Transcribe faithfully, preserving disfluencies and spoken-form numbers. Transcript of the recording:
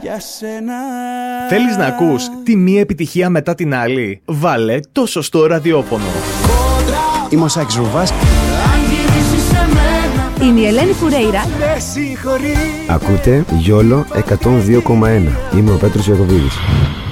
για σένα. Θέλεις να ακούς τη μία επιτυχία μετά την άλλη? Βάλε το σωστό ραδιόφωνο. Είμαι ο Σάκης Ρουβάς. Είμαι η Ελένη Φουρέιρα. Ακούτε Γιόλο εκατόν δύο κόμμα ένα. Είμαι ο Πέτρος Ιακωβίδης.